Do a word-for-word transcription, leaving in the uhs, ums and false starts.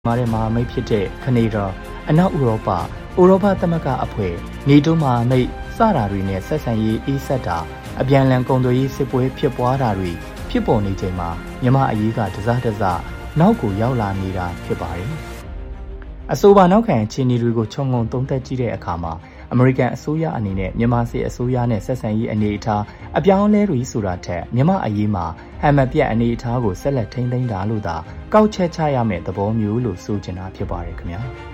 မာတဲ့မဟာမိတ်ဖြစ်တဲ့ကနေဒါအနောက်ဥရောပဥရောပသမဂ္ဂအဖွဲ့နေတိုးမဟာမိတ်စတာတွေနဲ့ဆက်ဆံရေးအေးဆက်တာအပြန်လန်ကုန်သွယ်ရေးစစ်ပွဲဖြစ်ပွားတာတွေဖြစ်ပေါ်နေချိန်မှာမြန်မာအရေးကတစားတစားနောက်ကိုရောက်လာနေတာဖြစ်ပါတယ်။အဆိုပါနောက်ခံအခြေအနေတွေကိုခြုံငုံသုံးသပ်ကြည့်တဲ့အခါမှာအမေရိကန်အစိုးရအနေနဲ့မြန်မာစစ်အစိုးရနဲ့ဆက်ဆံရေးအနေအထားအပြောင်းအလဲတွေဆိုတာထက်မြန်မာအရေးမှာဟန်မပြတ်အနေအထားကိုဆက်လက်ထိန်းသိမ်းတာလို့သာကောက်ချက်ချရမယ့်သဘောမျိုးလို့ဆိုချင်တာဖြစ်ပါတယ်ခင်ဗျာ။